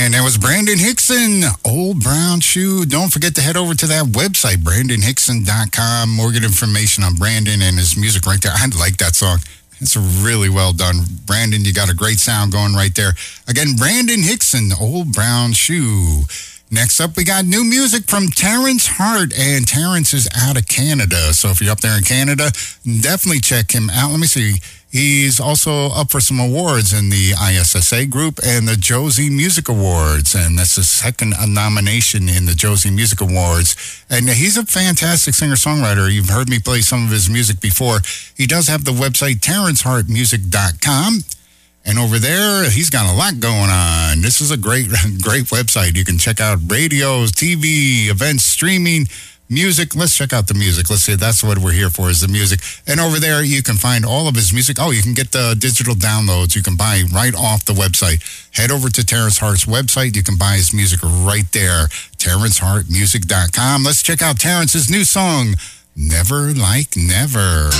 And that was Brandon Hickson, Old Brown Shoe. Don't forget to head over to that website, BrandonHickson.com. More good information on Brandon and his music right there. I like that song. It's really well done. Brandon, you got a great sound going right there. Again, Brandon Hickson, Old Brown Shoe. Next up, we got new music from Terrence Hart, and Terrence is out of Canada. So if you're up there in Canada, definitely check him out. Let me see. He's also up for some awards in the ISSA group and the Josie Music Awards, and that's his second nomination in the Josie Music Awards. And he's a fantastic singer-songwriter. You've heard me play some of his music before. He does have the website TerrenceHartMusic.com. And over there, he's got a lot going on. This is a great website. You can check out radios, TV, events, streaming, music. Let's check out the music. Let's see. That's what we're here for, is the music. And over there, you can find all of his music. Oh, you can get the digital downloads. You can buy right off the website. Head over to Terrence Hart's website. You can buy his music right there. TerrenceHartMusic.com. Let's check out Terrence's new song, Never Like Never.